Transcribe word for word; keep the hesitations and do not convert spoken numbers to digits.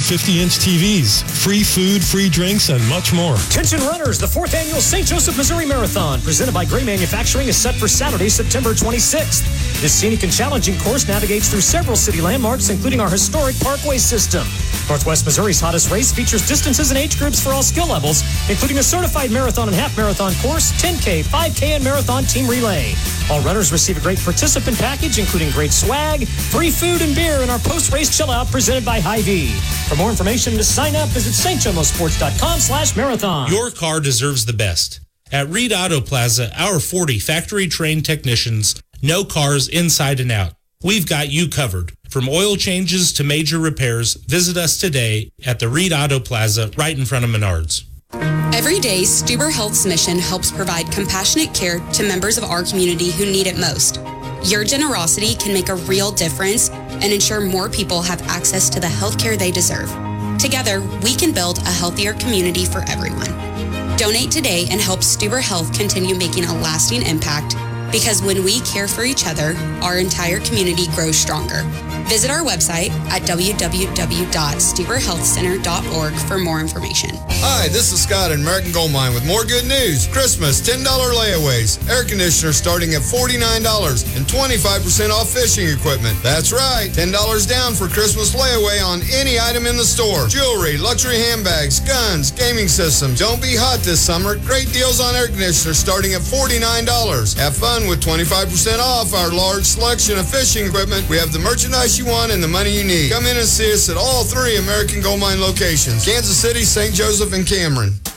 fifty-inch T Vs, free food, free drinks, and much more. Attention runners, the fourth annual Saint Joseph, Missouri Marathon, presented by Gray Manufacturing, is set for Saturday, September twenty-sixth. This scenic and challenging course navigates through several city landmarks, including our historic Parkway system. Northwest Missouri's hottest race features distances and age groups for all skill levels, including a certified marathon and half marathon course, ten K, five K, and marathon team relay. All runners receive a great participant package, including great swag, free food and beer, and our post-race chill-out presented by Hy-Vee. For more information and to sign up, visit st jomo sports dot com slash marathon. Your car deserves the best. At Reed Auto Plaza, our forty factory-trained technicians know cars inside and out. We've got you covered. From oil changes to major repairs, visit us today at the Reed Auto Plaza right in front of Menards. Every day, Stuber Health's mission helps provide compassionate care to members of our community who need it most. Your generosity can make a real difference and ensure more people have access to the health care they deserve. Together, we can build a healthier community for everyone. Donate today and help Stuber Health continue making a lasting impact, because when we care for each other, our entire community grows stronger. Visit our website at w w w dot stuber health center dot org for more information. Hi, this is Scott at American Gold Mine with more good news. Christmas ten dollars layaways. Air conditioners starting at forty-nine dollars and twenty-five percent off fishing equipment. That's right, ten dollars down for Christmas layaway on any item in the store. Jewelry, luxury handbags, guns, gaming systems. Don't be hot this summer. Great deals on air conditioners starting at forty-nine dollars. Have fun with twenty-five percent off our large selection of fishing equipment. We have the merchandise you want and the money you need. Come in and see us at all three American Gold Mine locations: Kansas City, Saint Joseph, and Cameron.